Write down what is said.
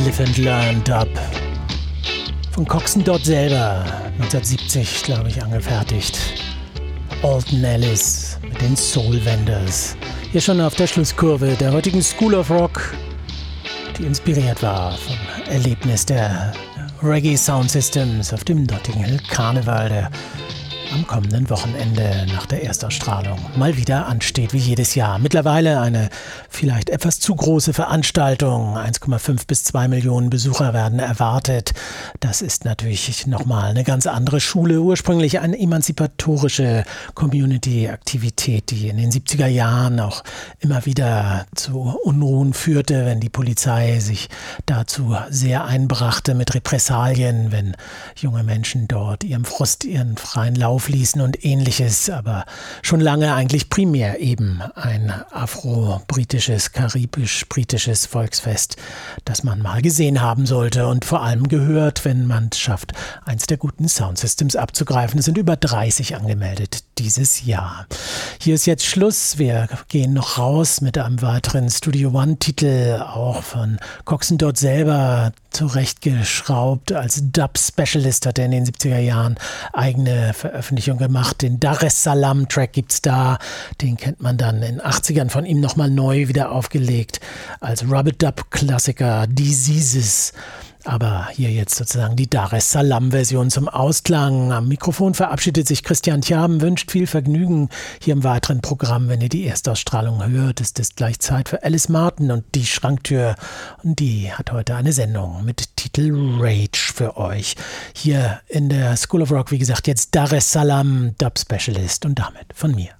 Live and Learn Dub. Von Coxsone Dodd selber, 1970, glaube ich, angefertigt. Alton Ellis mit den Soul Vendors. Hier schon auf der Schlusskurve der heutigen School of Rock, die inspiriert war vom Erlebnis der Reggae Sound Systems auf dem Notting Hill Karneval, der am kommenden Wochenende nach der Erstausstrahlung mal wieder ansteht, wie jedes Jahr. Mittlerweile eine vielleicht etwas zu große Veranstaltung. 1,5 bis 2 Millionen Besucher werden erwartet. Das ist natürlich nochmal eine ganz andere Schule. Ursprünglich eine emanzipatorische Community-Aktivität, die in den 70er Jahren auch immer wieder zu Unruhen führte, wenn die Polizei sich dazu sehr einbrachte mit Repressalien, wenn junge Menschen dort ihrem Frust ihren freien Lauf ließen und ähnliches, aber schon lange eigentlich primär eben ein afro-britisches, karibisch-britisches Volksfest, das man mal gesehen haben sollte und vor allem gehört, wenn man es schafft, eins der guten Soundsystems abzugreifen. Es sind über 30 angemeldet dieses Jahr. Hier ist jetzt Schluss. Wir gehen noch raus mit einem weiteren Studio One-Titel, auch von Coxsone Dodd selber zurechtgeschraubt. Als Dub-Specialist hat er in den 70er Jahren eigene Veröffentlichung gemacht. Den Dar es Salaam-Track gibt's da. Den kennt man dann in den 80ern von ihm nochmal neu wieder aufgelegt als Rub-a-Dub-Klassiker Diseases. Aber hier jetzt sozusagen die Dar es Salaam-Version zum Ausklang. Am Mikrofon verabschiedet sich Christian Tjaben, wünscht viel Vergnügen hier im weiteren Programm. Wenn ihr die Erstausstrahlung hört, ist es gleich Zeit für Alice Martin und die Schranktür. Und die hat heute eine Sendung mit Titel Rage für euch. Hier in der School of Rock, wie gesagt, jetzt Dar es Salaam, Dub Specialist und damit von mir.